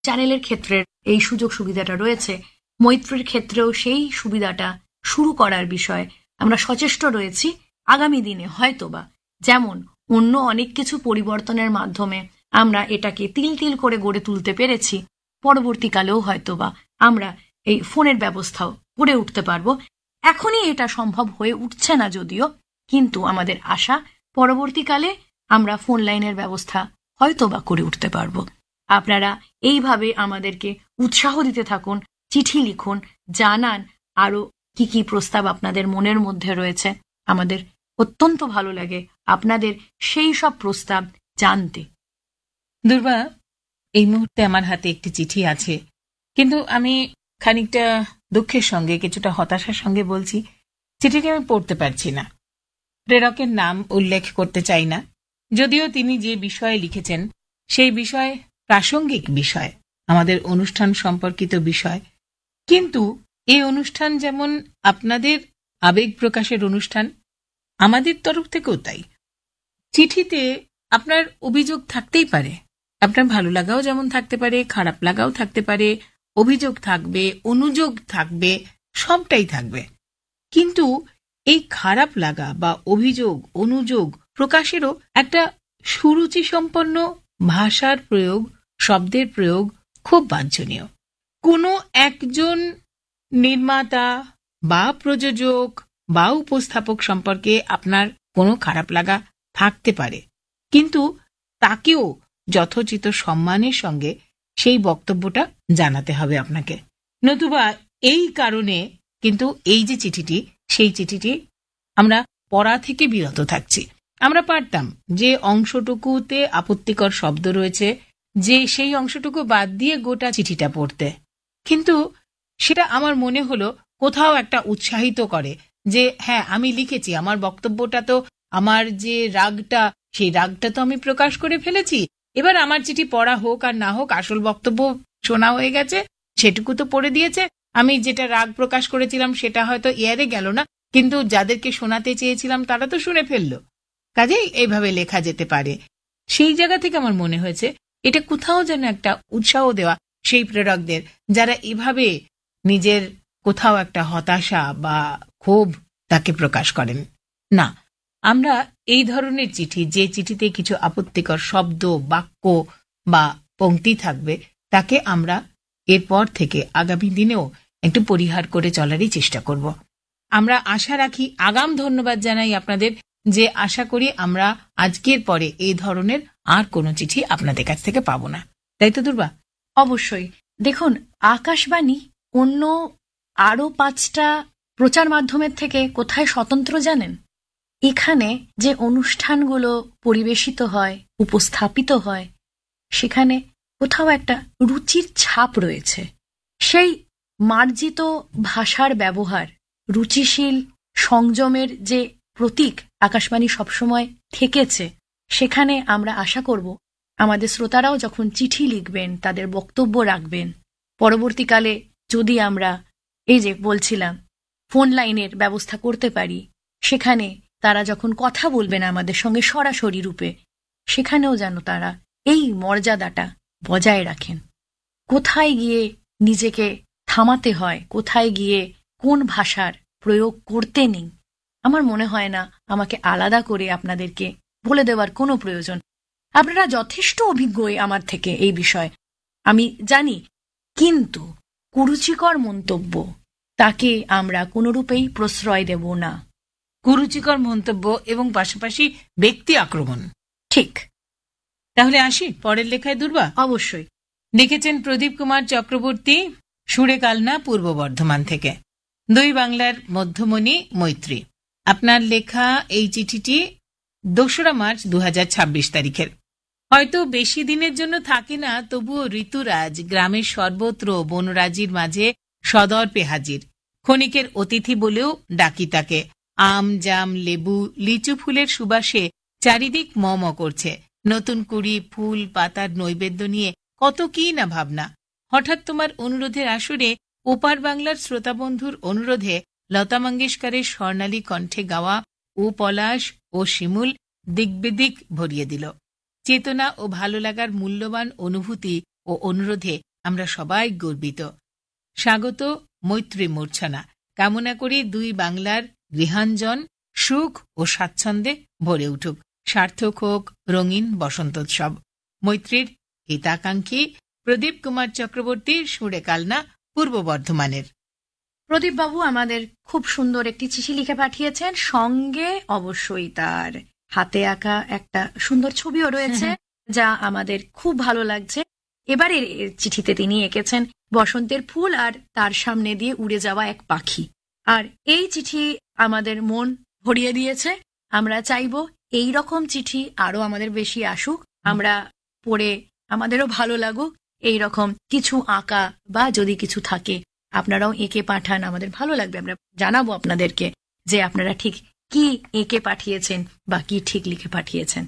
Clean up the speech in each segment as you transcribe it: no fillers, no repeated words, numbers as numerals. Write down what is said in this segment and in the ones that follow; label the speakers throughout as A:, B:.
A: চ্যানেলের ক্ষেত্রে এই সুযোগ সুবিধাটা রয়েছে, মৈত্রীর ক্ষেত্রেও সেই সুবিধাটা শুরু করার বিষয়ে আমরা সচেষ্ট রয়েছি। আগামী দিনে হয়তোবা যেমন অন্য অনেক কিছু পরিবর্তনের মাধ্যমে আমরা এটাকে তিল তিল করে গড়ে তুলতে পেরেছি, পরবর্তীকালেও হয়তোবা আমরা এই ফোনের ব্যবস্থাও করে উঠতে পারবো। এখনই এটা সম্ভব হয়ে উঠছে না যদিও, কিন্তু আমাদের আশা পরবর্তীকালে আমরা ফোন লাইনের ব্যবস্থা হয়তোবা করে উঠতে পারবো। আপনারা এইভাবে আমাদেরকে উৎসাহ দিতে থাকুন, চিঠি লিখুন, জানান আরো কি কি প্রস্তাব আপনাদের মনের মধ্যে রয়েছে। আমাদের অত্যন্ত ভালো লাগে আপনাদের সেই সব প্রস্তাব জানতে।
B: দুর্বা, এই মুহূর্তে আমার হাতে একটি চিঠি আছে, কিন্তু আমি খানিকটা দুঃখের সঙ্গে, কিছুটা হতাশার সঙ্গে বলছি, চিঠিটি আমি পড়তে পারছি না। প্রেরকের নাম উল্লেখ করতে চাই না, যদিও তিনি যে বিষয়ে লিখেছেন সেই বিষয় প্রাসঙ্গিক বিষয়, আমাদের অনুষ্ঠান সম্পর্কিত বিষয়। কিন্তু এই অনুষ্ঠান যেমন আপনাদের আবেগ প্রকাশের অনুষ্ঠান, আমাদের তরফ থেকেও তাই। চিঠিতে আপনার অভিযোগ থাকতেই পারে, আপনার ভালো লাগাও যেমন থাকতে পারে, খারাপ লাগাও থাকতে পারে, অভিযোগ থাকবে, অনুযোগ থাকবে, সবটাই থাকবে। কিন্তু এই খারাপ লাগা বা অভিযোগ, অনুযোগ প্রকাশেরও একটা সুরুচি সম্পন্ন ভাষার প্রয়োগ, শব্দের প্রয়োগ খুব বাঞ্ছনীয়। কোনো একজন নির্মাতা বা প্রযোজক বা উপস্থাপক সম্পর্কে আপনার কোনো খারাপ লাগা থাকতে পারে, কিন্তু তাকেও যথোচিত সম্মানের সঙ্গে সেই বক্তব্যটা জানাতে হবে আপনাকে। নতুবা এই কারণে কিন্তু এই যে চিঠিটি, সেই চিঠিটি আমরা পড়া থেকে বিরত থাকছি। আমরা পারতাম যে অংশটুকুতে আপত্তিকর শব্দ রয়েছে, যে সেই অংশটুকু বাদ দিয়ে গোটা চিঠিটা পড়তে, কিন্তু সেটা আমার মনে হলো কোথাও একটা উৎসাহিত করে যে হ্যাঁ, আমি লিখেছি, আমার বক্তব্যটা তো, আমার যে রাগটা, সেই রাগটা তো আমি প্রকাশ করে ফেলেছি। এবার আমার চিঠি পড়া হোক আর না হোক, আসল বক্তব্য শোনা হয়ে গেছে, সেটুকু তো পড়ে দিয়েছে। আমি যেটা রাগ প্রকাশ করেছিলাম সেটা হয়তো এয়ারে গেল না, কিন্তু যাদেরকে শোনাতে চেয়েছিলাম তারা তো শুনে ফেললো। কাজেই এইভাবে লেখা যেতে পারে। সেই জায়গা থেকে আমার মনে হয়েছে এটা কোথাও যেন একটা উৎসাহ দেওয়া সেই প্রেরকদের, যারা এভাবে নিজের কোথাও একটা হতাশা বা ক্ষোভ তাকে প্রকাশ করেন। না, আমরা এই ধরনের চিঠি, যে চিঠিতে কিছু আপত্তিকর শব্দ, বাক্য বা পংক্তি থাকবে, তাকে আমরা এরপর থেকে আগামী দিনেও একটু পরিহার করে চলারই চেষ্টা করব। আমরা আশা রাখি, আগাম ধন্যবাদ জানাই আপনাদের, যে আশা করি আমরা আজকের পরে এই ধরনের আর কোনো চিঠি আপনাদের কাছ থেকে পাবো না। তাই তো দুর্বা?
A: অবশ্যই। দেখুন, আকাশবাণী অন্য আরো 5টা প্রচার মাধ্যমের থেকে কোথায় স্বতন্ত্র জানেন? এখানে যে অনুষ্ঠানগুলো পরিবেশিত হয়, উপস্থাপিত হয়, সেখানে কোথাও একটা রুচির ছাপ রয়েছে। সেই মার্জিত ভাষার ব্যবহার, রুচিশীল সংযমের যে প্রতীক আকাশবাণী সবসময় থেকেছে, সেখানে আমরা আশা করব আমাদের শ্রোতারাও যখন চিঠি লিখবেন, তাদের বক্তব্য রাখবেন, পরবর্তীকালে যদি আমরা এই যে বলছিলাম ফোন লাইনের ব্যবস্থা করতে পারি, সেখানে তারা যখন কথা বলবেন আমাদের সঙ্গে সরাসরি রূপে, সেখানেও যেন তারা এই মর্যাদাটা বজায় রাখেন। কোথায় গিয়ে নিজেকে থামাতে হয়, কোথায় গিয়ে কোন ভাষার প্রয়োগ করতে নেই, আমার মনে হয় না আমাকে আলাদা করে আপনাদেরকে বলে দেওয়ার কোনো প্রয়োজন। আপনারা যথেষ্ট অভিজ্ঞই আমার থেকে এই বিষয়ে, আমি জানি। কিন্তু কুরুচিকর মন্তব্য, তাকে আমরা কোনোরূপেই প্রশ্রয় দেব না।
B: কুরুচিকর মন্তব্য এবং পাশাপাশি ব্যক্তি আক্রমণ।
A: ঠিক।
B: তাহলে আসি পরের লেখায় দুর্বা।
A: অবশ্যই।
B: লিখেছেন প্রদীপ কুমার চক্রবর্তী, সুরে কালনা, পূর্ব বর্ধমান থেকে। 2 বাংলার মধ্যমণি মৈত্রী। আপনার লেখা এই চিঠিটি 2রা মার্চ 2026 তারিখের। হয়তো বেশি দিনের জন্য থাকে না, তবুও ঋতুরাজ গ্রামের সর্বত্র বনরাজির মাঝে সদর্পে হাজির। ক্ষণিকের অতিথি বলেও ডাকি তাকে। আম, জাম, লেবু, লিচু ফুলের সুবাসে চারিদিক ম ম করছে। নতুন কুড়ি, ফুল, পাতার নৈবেদ্য নিয়ে কত কি না ভাবনা। হঠাৎ তোমার অনুরোধের আসরে, ওপার বাংলার শ্রোতাবন্ধুর অনুরোধে, লতা মঙ্গেশকরের স্বর্ণালী কণ্ঠে গাওয়া ও পলাশ ও শিমুল দিগ্বিদিক ভরিয়ে দিল। চেতনা ও ভালো লাগার মূল্যবান অনুভূতি ও অনুরোধে আমরা সবাই গর্বিত। স্বাগত মৈত্রী মূর্ছনা। কামনা করি দুই বাংলার গৃহাঞ্জন সুখ ও স্বাচ্ছন্দ্যে ভরে উঠুক। সার্থক হোক রঙিন বসন্তোৎসব। মৈত্রীর হিতাকাঙ্ক্ষী প্রদীপ কুমার চক্রবর্তী, সুরে কালনা, পূর্ব বর্ধমানের।
A: প্রদীপ বাবু আমাদের খুব সুন্দর একটি চিঠি লিখে পাঠিয়েছেন, সঙ্গে অবশ্যই তার হাতে আঁকা একটা সুন্দর ছবিও রয়েছে, যা আমাদের খুব ভালো লাগছে। এবারের চিঠিতে তিনি এঁকেছেন বসন্তের ফুল আর তার সামনে দিয়ে উড়ে যাওয়া এক পাখি। আর এই চিঠি আমাদের মন ভরিয়ে দিয়েছে। আমরা চাইব এই রকম চিঠি আরো আমাদের বেশি আসুক, আমরা পড়ে আমাদেরও ভালো লাগুক। এই রকম কিছু আঁকা বা যদি কিছু থাকে আপনারাও এঁকে পাঠান, আমাদের ভালো লাগবে। আমরা জানাবো আপনাদেরকে যে আপনারা ঠিক কি এঁকে পাঠিয়েছেন বা কি ঠিক লিখে পাঠিয়েছেন।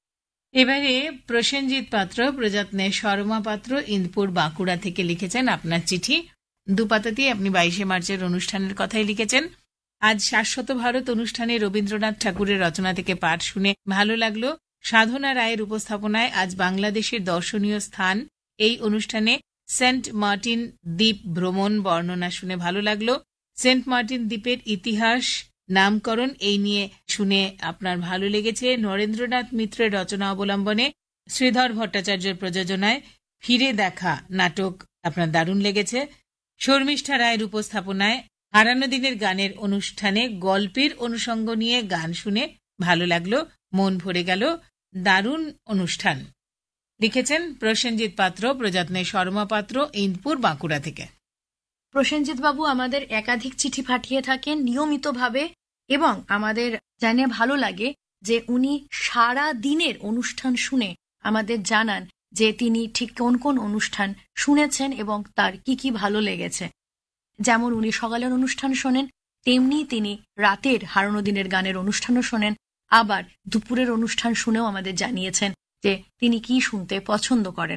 B: এবারে প্রসেনজিৎ পাত্র, প্রযত্নে শর্মা পাত্র, ইন্দপুর বাঁকুড়া থেকে লিখেছেন আপনার চিঠি। দুপাতাতেই আপনি 22শে মার্চের অনুষ্ঠানের কথাই লিখেছেন। আজ শাশ্বত ভারত অনুষ্ঠানে রবীন্দ্রনাথ ঠাকুরের রচনা থেকে পাঠ শুনে ভালো লাগলো। সাধনা রায়ের উপস্থাপনায় আজ বাংলাদেশের দর্শনীয় স্থান এই অনুষ্ঠানে সেন্ট মার্টিন দ্বীপ ভ্রমণ বর্ণনা শুনে ভালো লাগলো। সেন্ট মার্টিন দ্বীপের ইতিহাস, নামকরণ এই নিয়ে শুনে আপনার ভালো লেগেছে। নরেন্দ্রনাথ মিত্রের রচনা অবলম্বনে শ্রীধর ভট্টাচার্যের প্রযোজনায় ফিরে দেখা নাটক আপনার দারুণ লেগেছে। শর্মিষ্ঠা রায়ের উপস্থাপনায় হারানো দিনের গানের অনুষ্ঠানে গল্পের অনুষঙ্গ নিয়ে গান শুনে ভালো লাগলো, মন ভরে গেল। দারুণ অনুষ্ঠান লিখেছেন প্রসেনজিৎ পাত্র, প্রযত্নে শর্মা পাত্র, ইন্দপুর বাঁকুড়া থেকে।
A: প্রসেনজিৎ বাবু আমাদের একাধিক চিঠি পাঠিয়ে থাকেন নিয়মিতভাবে, এবং আমাদের জানিয়ে ভালো লাগে যে উনি সারা দিনের অনুষ্ঠান শুনে আমাদের জানান যে তিনি ঠিক কোন কোন অনুষ্ঠান শুনেছেন এবং তার কি কি ভালো লেগেছে। যেমন উনি সকালের অনুষ্ঠান শোনেন, তেমনি তিনি রাতের হারানো দিনের গানের অনুষ্ঠানও শোনেন। আবার দুপুরের অনুষ্ঠান শুনেও আমাদের জানিয়েছেন যে তিনি কি শুনতে পছন্দ করেন।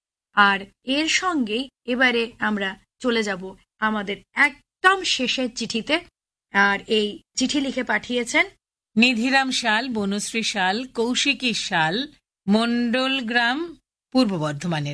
A: আর এর সঙ্গেই এবারে আমরা চলে যাব আমাদের একদম শেষের চিঠিতে। আর এই চিঠি লিখে পাঠিয়েছেন
B: নিধিরাম শাল, বনশ্রী শাল, কৌশিকী শাল, মণ্ডলগ্রাম, পূর্ব বর্ধমানের।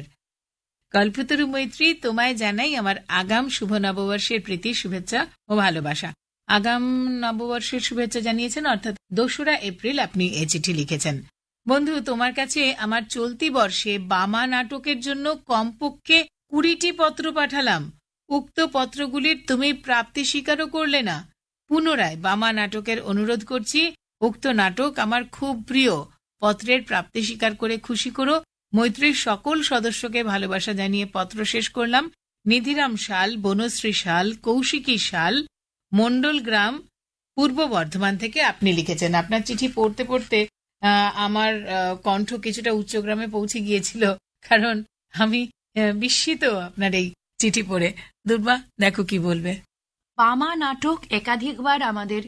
B: কল্পতরু মৈত্রী, তোমায় জানাই আমার আগাম শুভ নববর্ষের প্রীতি, শুভেচ্ছা ও ভালোবাসা। আগাম নববর্ষের শুভেচ্ছা জানিয়েছেন, অর্থাৎ 2রা এপ্রিল আপনি এ চিঠি লিখেছেন। বন্ধু, তোমার কাছে আমার চলতি বর্ষে বামা নাটকের জন্য কমপক্ষে 20টি পত্র পাঠালাম। উক্ত পত্রগুলির তুমি প্রাপ্তি স্বীকারও করলে না। পুনরায় বামা নাটকের অনুরোধ করছি। উক্ত নাটক আমার খুব প্রিয়। পত্রের প্রাপ্তি স্বীকার করে খুশি করো। মৈত্রীর সকল সদস্যকে ভালোবাসা জানিয়ে পত্র শেষ করলাম। নিধিরাম শাল, বনশ্রী শাল, কৌশিকী শাল, মণ্ডলগ্রাম, পূর্ব বর্ধমান থেকে আপনি লিখেছেন। আপনার চিঠি পড়তে পড়তে আমার কণ্ঠ কিছুটা উচ্চগ্রামে পৌঁছে গিয়েছিল, কারণ আমি বিস্মিত আপনার এই চিঠি পড়ে। দুর্বা, দেখো কি বলবে।
A: বামা নাটক একাধিকবার আমাদের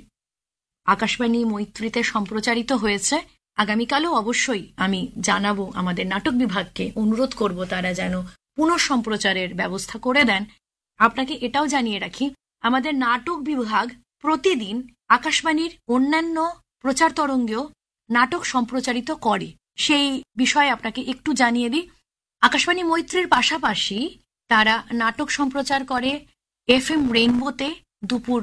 A: আকাশবাণী মৈত্রীতে সম্প্রচারিত হয়েছে। আগামীকালও অবশ্যই আমি জানাবো আমাদের নাটক বিভাগকে, অনুরোধ করব তারা যেন পুনঃসম্প্রচারের ব্যবস্থা করে দেন। আপনাকে এটাও জানিয়ে রাখি, আমাদের নাটক বিভাগ প্রতিদিন আকাশবাণীর অন্যান্য প্রচার তরঙ্গেও নাটক সম্প্রচারিত করে। সেই বিষয়ে আপনাকে একটু জানিয়ে দিই। আকাশবাণী মৈত্রীর পাশাপাশি তারা নাটক সম্প্রচার করে FM রেইনবোতে দুপুর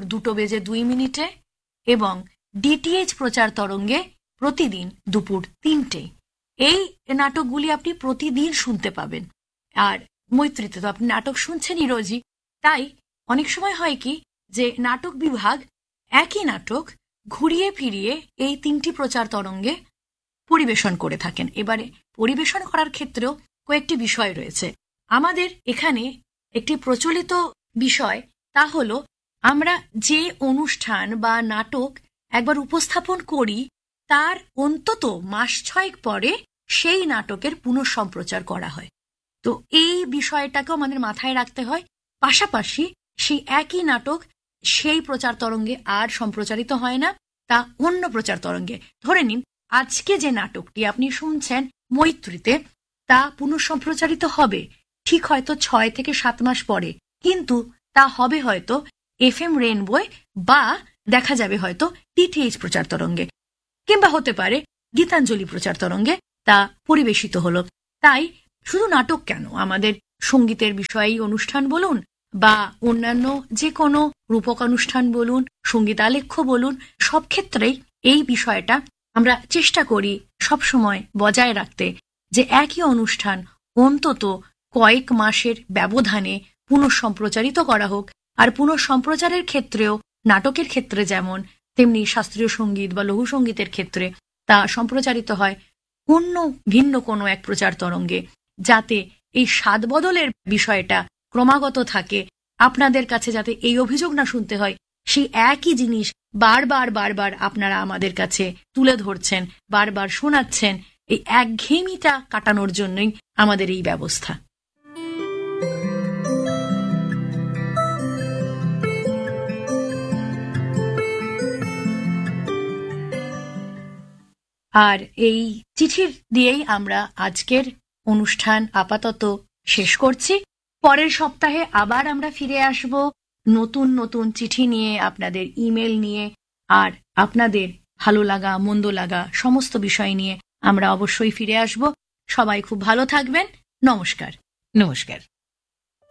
A: 2:02 এবং DTH প্রচার তরঙ্গে প্রতিদিন দুপুর 3টে। এই নাটকগুলি আপনি প্রতিদিন শুনতে পাবেন। আর মৈত্রীতে তো আপনি নাটক শুনছেনই রোজই, তাই অনেক সময় হয় কি যে নাটক বিভাগ একই নাটক ঘুরিয়ে ফিরিয়ে এই 3টি প্রচার তরঙ্গে পরিবেশন করে থাকেন। এবারে পরিবেশন করার ক্ষেত্রেও কয়েকটি বিষয় রয়েছে। আমাদের এখানে একটি প্রচলিত বিষয়, তা হলো আমরা যে অনুষ্ঠান বা নাটক একবার উপস্থাপন করি তার অন্তত মাস 6 পরে সেই নাটকের পুনঃসম্প্রচার করা হয়। তো এই বিষয়টাকেও আমাদের মাথায় রাখতে হয়। পাশাপাশি সেই একই নাটক সেই প্রচার তরঙ্গে আর সম্প্রচারিত হয় না, তা অন্য প্রচার তরঙ্গে। ধরে নিন আজকে যে নাটকটি আপনি শুনছেন মৈত্রীতে, তা পুনঃসম্প্রচারিত হবে ঠিক হয়তো 6 থেকে 7 মাস পরে, কিন্তু তা হবে হয়তো FM রেইনবোয় বা দেখা যাবে হয়তো DTH প্রচার তরঙ্গে, কিংবা হতে পারে গীতাঞ্জলি প্রচার তরঙ্গে তা পরিবেশিত হলো। তাই শুধু নাটক কেন, আমাদের সঙ্গীতের বিষয়েই অনুষ্ঠান বলুন বা অন্যান্য যে কোনো রূপক অনুষ্ঠান বলুন, সঙ্গীতালেখ্য বলুন, সব ক্ষেত্রেই এই বিষয়টা আমরা চেষ্টা করি সবসময় বজায় রাখতে যে একই অনুষ্ঠান অন্তত কয়েক মাসের ব্যবধানে পুনঃসম্প্রচারিত করা হোক। আর পুনঃসম্প্রচারের ক্ষেত্রেও নাটকের ক্ষেত্রে যেমন, তেমনি শাস্ত্রীয় সঙ্গীত বা লঘু সঙ্গীতের ক্ষেত্রে তা সম্প্রচারিত হয় অন্য ভিন্ন কোনো এক প্রচার তরঙ্গে, যাতে এই স্বাদ বদলের বিষয়টা ক্রমাগত থাকে। আপনাদের কাছে যাতে এই অভিযোগ না শুনতে হয় সেই একই জিনিস বারবার বারবার আপনারা আমাদের কাছে তুলে ধরছেন, বারবার শোনাচ্ছেন, এই একঘেয়েমিটা কাটানোর জন্যই আমাদের এই ব্যবস্থা। আর এই চিঠির দিয়েই আমরা আজকের অনুষ্ঠান আপাতত শেষ করছি। পরের সপ্তাহে আবার আমরা ফিরে আসব নতুন নতুন চিঠি নিয়ে, আপনাদের ইমেল নিয়ে, আর আপনাদের ভালো লাগা মন্দ লাগা সমস্ত বিষয় নিয়ে আমরা অবশ্যই ফিরে আসব। সবাই খুব ভালো থাকবেন। নমস্কার।
B: নমস্কার।